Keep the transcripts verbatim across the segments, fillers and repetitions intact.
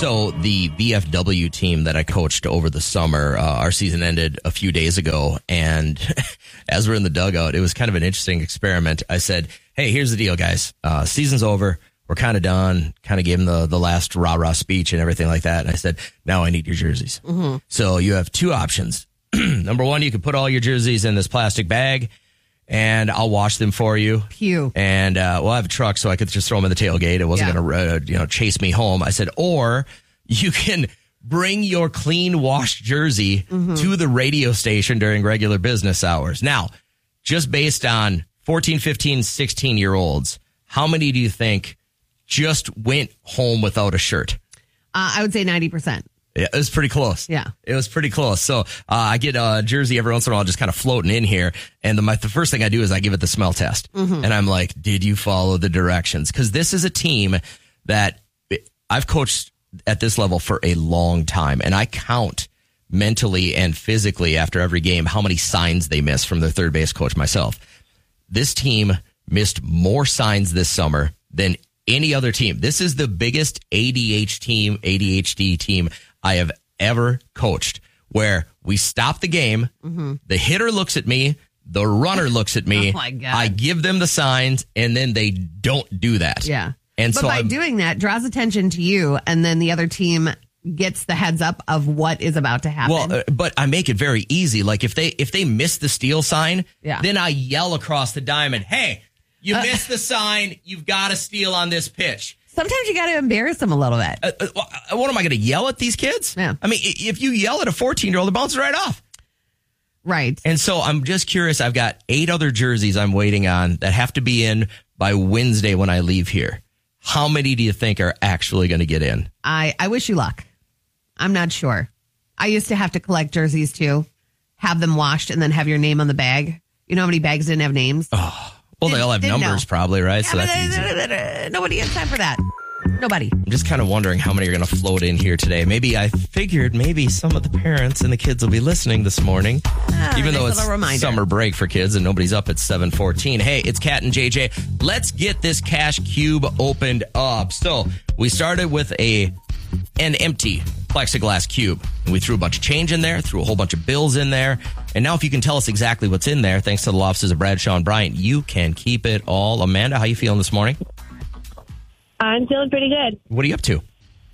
So the V F W team that I coached over the summer, uh, our season ended a few days ago. And as we're in the dugout, it was kind of an interesting experiment. I said, hey, here's the deal, guys. Uh, season's over. We're kind of done. Kind of gave them the, the last rah-rah speech and everything like that. And I said, now I need your jerseys. Mm-hmm. So you have two options. Number one, you can put all your jerseys in this plastic bag, and I'll wash them for you. Pew. And, uh, well, I have a truck, so I could just throw them in the tailgate. It wasn't yeah. going to, uh, you know, chase me home. I said, or you can bring your clean washed jersey mm-hmm. to the radio station during regular business hours. Now, just based on fourteen, fifteen, sixteen year olds, how many do you think just went home without a shirt? Uh, I would say ninety percent. Yeah, it was pretty close. Yeah. It was pretty close. So uh, I get a jersey every once in a while just kind of floating in here. And the, my, the first thing I do is I give it the smell test. Mm-hmm. And I'm like, did you follow the directions? Because this is a team that I've coached at this level for a long time. And I count mentally and physically after every game how many signs they miss from their third base coach myself. This team missed more signs this summer than any other team. This is the biggest A D H team, A D H D team I have ever coached, where we stop the game, mm-hmm. the hitter looks at me, the runner looks at me, oh my God. I give them the signs, and then they don't do that. Yeah. And but so by I'm, doing that, draws attention to you, and then the other team gets the heads up of what is about to happen. Well, uh, but I make it very easy. Like if they if they miss the steal sign, yeah. then I yell across the diamond, hey, you uh, missed the sign, you've got to steal on this pitch. Sometimes you got to embarrass them a little bit. Uh, uh, what am I going to yell at these kids? Yeah. I mean, if you yell at a fourteen-year-old, it bounces right off. Right. And so I'm just curious. I've got eight other jerseys I'm waiting on that have to be in by Wednesday when I leave here. How many do you think are actually going to get in? I, I wish you luck. I'm not sure. I used to have to collect jerseys too, have them washed, and then have your name on the bag. You know how many bags didn't have names? Oh. Well, they all have numbers, know. probably, right? Yeah, so that's easy. Nobody has time for that. Nobody. I'm just kind of wondering how many are going to float in here today. Maybe I figured maybe some of the parents and the kids will be listening this morning, ah, even nice though it's summer break for kids and nobody's up at seven fourteen. Hey, it's Kat and J J. Let's get this cash cube opened up. So we started with a an empty plexiglass cube. And we threw a bunch of change in there, threw a whole bunch of bills in there. And now if you can tell us exactly what's in there, thanks to the law offices of Bradshaw and Bryant, you can keep it all. Amanda, how you feeling this morning? I'm feeling pretty good. What are you up to?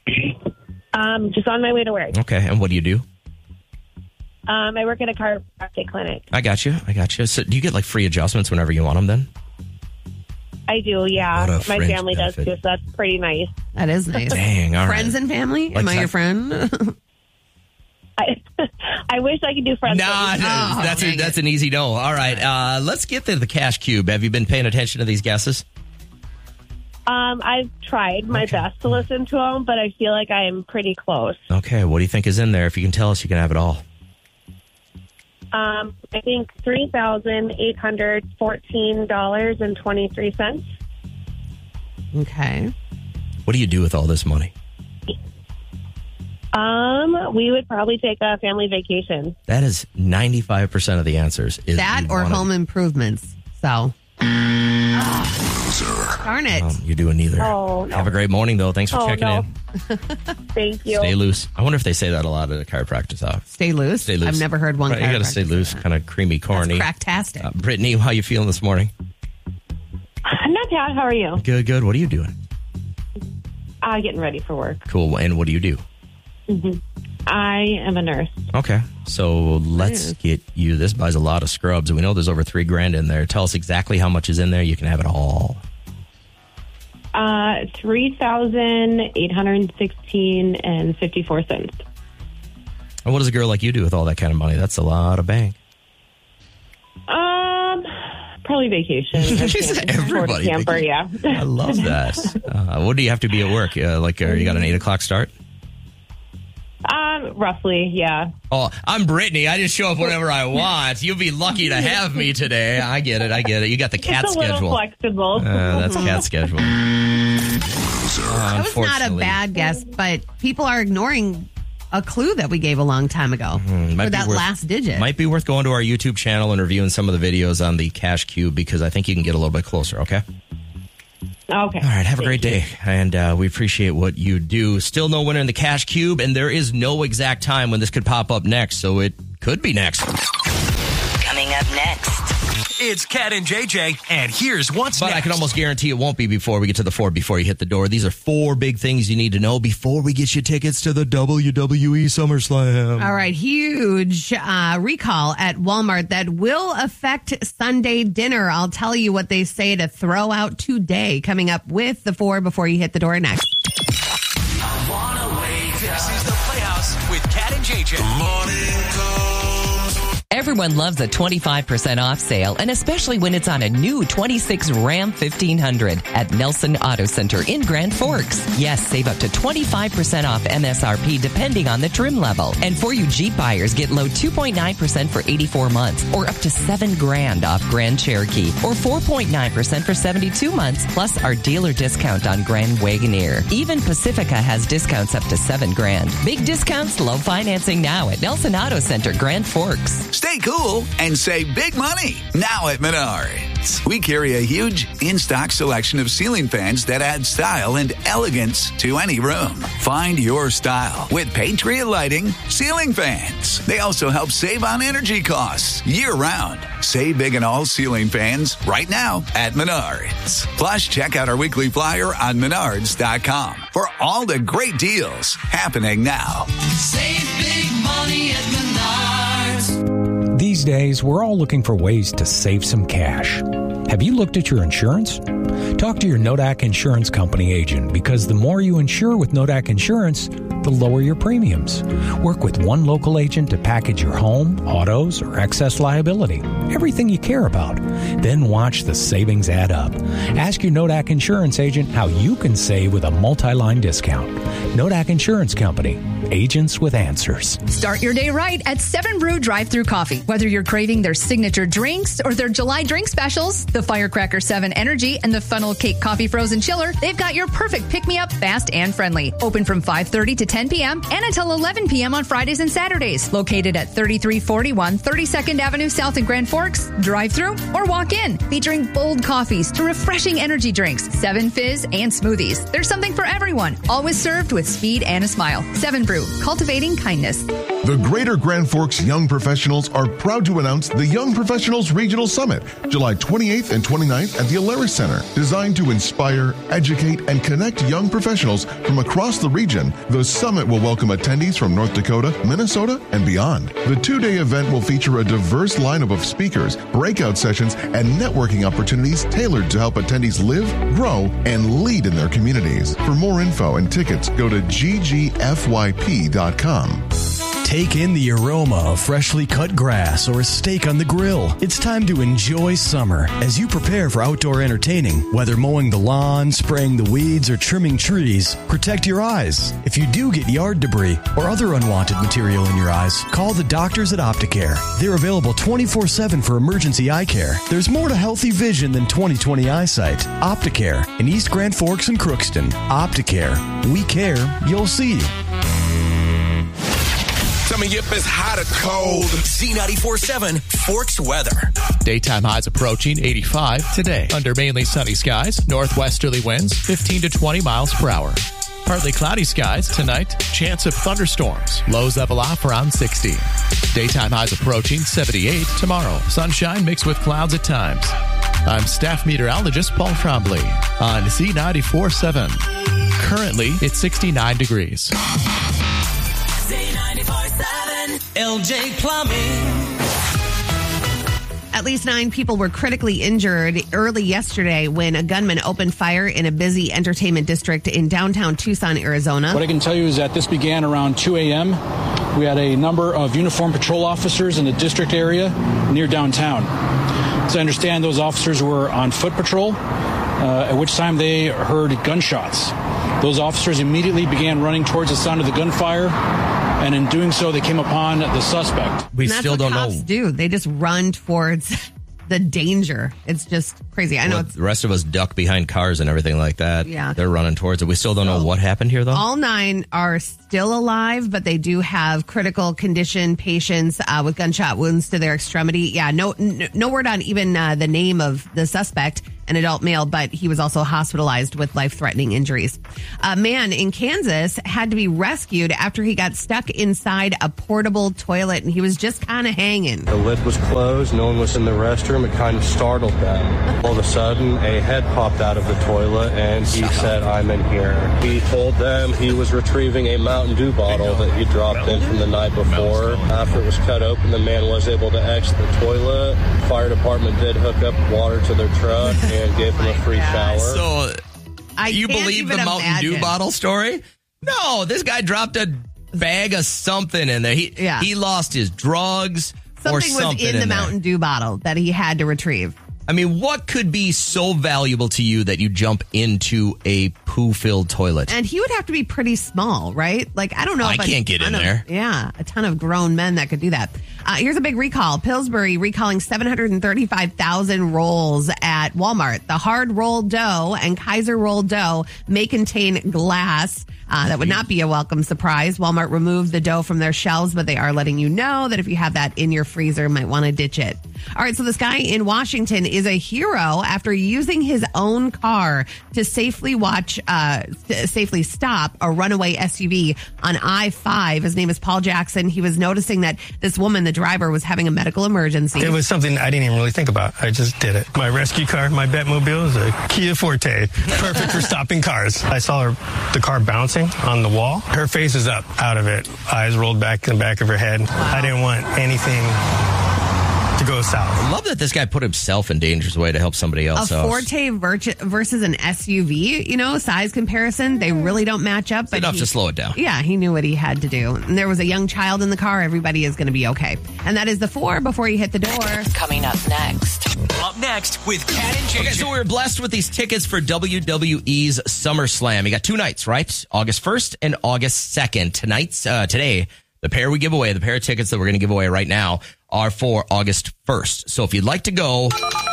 Um, just on my way to work. Okay, and what do you do? Um, I work at a chiropractic clinic. I got you. I got you. So do you get like free adjustments whenever you want them then? I do, yeah. My family benefit. does too, so that's pretty nice. That is nice. Dang, all Friends right. and family? Like Am I some- your friend? I, I wish I could do friends. Nah, with you. oh, that's a, that's an easy no. All right, uh, let's get to the cash cube. Have you been paying attention to these guesses? Um, I've tried my okay. best to listen to them, but I feel like I am pretty close. Okay, what do you think is in there? If you can tell us, you can have it all. Um, I think three thousand eight hundred fourteen dollars and twenty-three cents. Okay. What do you do with all this money? Um, we would probably take a family vacation. That is ninety-five percent of the answers. Is that or wanna... home improvements. So. Oh, darn it. Um, you're doing neither. Oh, no. Have a great morning, though. Thanks for oh, checking no. in. Thank you. Stay loose. I wonder if they say that a lot at a chiropractic office. Stay loose? Stay loose. I've never heard one right, You got to stay loose, kind of creamy, corny. That's cracktastic. Uh, Brittany, how you feeling this morning? Not bad. How are you? Good, good. What are you doing? Uh, getting ready for work. Cool. And what do you do? Mm-hmm. I am a nurse. Okay. So let's get you. This buys a lot of scrubs. We know there's over three grand in there. Tell us exactly how much is in there. You can have it all. Uh, three thousand eight hundred sixteen and fifty four cents. And what does a girl like you do with all that kind of money? That's a lot of bank. Um, probably vacation. She said everybody. Camper, yeah. I love that. Uh, what do you have to be at work? Uh, like, uh, you got an eight o'clock start? Um, roughly, yeah. Oh, I'm Brittany. I just show up whenever I want. You'll be lucky to have me today. I get it. I get it. You got the cat it's a schedule. Little flexible. Uh, that's cat schedule. Uh, that was not a bad guess, but people are ignoring a clue that we gave a long time ago mm, for that worth, last digit. Might be worth going to our YouTube channel and reviewing some of the videos on the cash cube because I think you can get a little bit closer, okay? Okay. All right. Have a Thank great you. day. And uh, we appreciate what you do. Still no winner in the Cash Cube, and there is no exact time when this could pop up next, so it could be next. Coming up next. It's Cat and J J, and here's what's But next. I can almost guarantee it won't be before we get to the four before you hit the door. These are four big things you need to know before we get you tickets to the W W E SummerSlam. All right, huge uh, recall at Walmart that will affect Sunday dinner. I'll tell you what they say to throw out today. Coming up with the four before you hit the door next. I wanna wake up. This is the Playhouse with Cat and J J. Morning comes. Everyone loves a twenty-five percent off sale, and especially when it's on a new twenty-six Ram fifteen hundred at Nelson Auto Center in Grand Forks. Yes, save up to twenty-five percent off M S R P depending on the trim level. And for you Jeep buyers, get low two point nine percent for eighty-four months or up to seven grand off Grand Cherokee or four point nine percent for seventy-two months plus our dealer discount on Grand Wagoneer. Even Pacifica has discounts up to seven grand. Big discounts, low financing now at Nelson Auto Center, Grand Forks. Stay cool and save big money now at Menards. We carry a huge in-stock selection of ceiling fans that add style and elegance to any room. Find your style with Patriot Lighting ceiling fans. They also help save on energy costs year-round. Save big on all ceiling fans right now at Menards. Plus, check out our weekly flyer on menards dot com for all the great deals happening now. Save big money at Menards. These days, we're all looking for ways to save some cash. Have you looked at your insurance? Talk to your Nodak Insurance Company agent because the more you insure with Nodak Insurance, the lower your premiums. Work with one local agent to package your home, autos, or excess liability. Everything you care about. Then watch the savings add up. Ask your Nodak Insurance agent how you can save with a multi-line discount. Nodak Insurance Company. Agents with answers. Start your day right at Seven Brew Drive-Thru Coffee. Whether you're craving their signature drinks or their July drink specials, the Firecracker seven Energy and the Funnel Cake Coffee Frozen Chiller, they've got your perfect pick-me-up, fast and friendly. Open from five thirty to ten p.m. and until eleven p.m. on Fridays and Saturdays. Located at thirty-three forty-one thirty-second Avenue South in Grand Forks. Drive-thru or walk in. Featuring bold coffees to refreshing energy drinks, Seven Fizz, and smoothies. There's something for everyone. Always served with speed and a smile. Seven Brew. Cultivating kindness. The Greater Grand Forks Young Professionals are proud to announce the Young Professionals Regional Summit, July twenty-eighth and twenty-ninth at the Alaris Center. Designed to inspire, educate, and connect young professionals from across the region, the summit will welcome attendees from North Dakota, Minnesota, and beyond. The two-day event will feature a diverse lineup of speakers, breakout sessions, and networking opportunities tailored to help attendees live, grow, and lead in their communities. For more info and tickets, go to g g f y p dot com. Take in the aroma of freshly cut grass or a steak on the grill. It's time to enjoy summer as you prepare for outdoor entertaining. Whether mowing the lawn, spraying the weeds, or trimming trees, protect your eyes. If you do get yard debris or other unwanted material in your eyes, call the doctors at Opticare. They're available twenty-four seven for emergency eye care. There's more to healthy vision than twenty twenty eyesight. Opticare in East Grand Forks and Crookston. Opticare. We care. You'll see. Coming up is hot or cold. Z ninety-four seven Forks weather. Daytime highs approaching eighty-five today. Under mainly sunny skies, northwesterly winds fifteen to twenty miles per hour. Partly cloudy skies tonight, chance of thunderstorms. Lows level off around sixty. Daytime highs approaching seventy-eight tomorrow. Sunshine mixed with clouds at times. I'm staff meteorologist Paul Trombley on Z ninety-four seven. Currently, it's sixty-nine degrees. L J Plumbing. At least nine people were critically injured early yesterday when a gunman opened fire in a busy entertainment district in downtown Tucson, Arizona. What I can tell you is that this began around two a.m. We had a number of uniformed patrol officers in the district area near downtown. As I understand, those officers were on foot patrol, uh, at which time they heard gunshots. Those officers immediately began running towards the sound of the gunfire, and in doing so, they came upon the suspect. We and that's still what don't cops know. do. They just run towards the danger. It's just crazy. I know Well, it's the rest of us duck behind cars and everything like that. Yeah. They're running towards it. We still don't know what happened here, though. all nine are still alive, but they do have critical condition patients uh, with gunshot wounds to their extremity. Yeah, no, n- no word on even uh, the name of the suspect. an adult male, but he was also hospitalized with life-threatening injuries. A man in Kansas had to be rescued after he got stuck inside a portable toilet, and he was just kind of hanging. The lid was closed. No one was in the restroom. It kind of startled them. All of a sudden, a head popped out of the toilet, and he said, "I'm in here." He told them he was retrieving a Mountain Dew bottle that he dropped in from the night before. After it was cut open, the man was able to exit the toilet. Fire department did hook up water to their truck and gave him a free shower. So, I you can't believe the even Mountain imagine. Dew bottle story? No, this guy dropped a bag of something in there. He Yeah. he lost his drugs or Something something was in the there. Mountain Dew bottle that he had to retrieve. I mean, what could be so valuable to you that you jump into a poo-filled toilet? And he would have to be pretty small, right? Like, I don't know. I if a can't get in ton of- there. Yeah, a ton of grown men that could do that. Uh, here's a big recall. Pillsbury recalling seven hundred thirty-five thousand rolls at Walmart. The hard rolled dough and Kaiser rolled dough may contain glass. Uh, that would not be a welcome surprise. Walmart removed the dough from their shelves, but they are letting you know that if you have that in your freezer, you might want to ditch it. All right, so this guy in Washington is a hero after using his own car to safely watch, uh, s- safely stop a runaway S U V on I five. His name is Paul Jackson. He was noticing that this woman, the driver, was having a medical emergency. It was something I didn't even really think about. I just did it. My rescue car, my Batmobile, is a Kia Forte. Perfect for stopping cars. I saw her, the car bouncing on the wall. Her face is up out of it. Eyes rolled back in the back of her head. Wow. I didn't want anything to go south. I love that this guy put himself in danger's way to help somebody else A out. Forte virtu- versus an S U V, you know, size comparison, they really don't match up. But enough he- to slow it down. Yeah, he knew what he had to do. And there was a young child in the car. Everybody is going to be okay. And that is the four before you hit the door. Coming up next. Up next with Cat and J J. Okay, so we were blessed with these tickets for W W E's SummerSlam. You got two nights, right? August first and August second. Tonight's, uh, today, the pair we give away, the pair of tickets that we're going to give away right now are for August first. So if you'd like to go,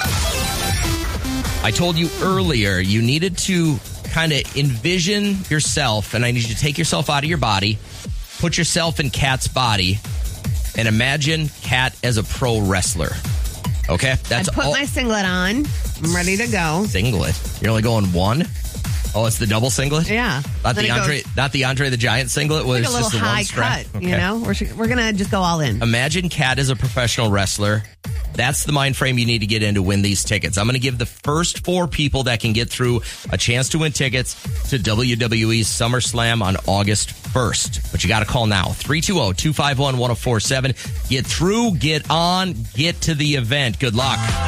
I told you earlier, you needed to kind of envision yourself, and I need you to take yourself out of your body, put yourself in Kat's body, and imagine Kat as a pro wrestler. Okay? That's I put all. my singlet on. I'm ready to go. Singlet? You're only going one? Oh, it's the double singlet? Yeah. Not Then the it goes- Andre, not the Andre the Giant singlet. Was Like a little just the high one strap. cut, you know? We're, we're going to just go all in. Imagine Kat as a professional wrestler. That's the mind frame you need to get in to win these tickets. I'm going to give the first four people that can get through a chance to win tickets to W W E's SummerSlam on August first. But you got to call now. three two zero, two five one, one zero four seven. Get through, get on, get to the event. Good luck.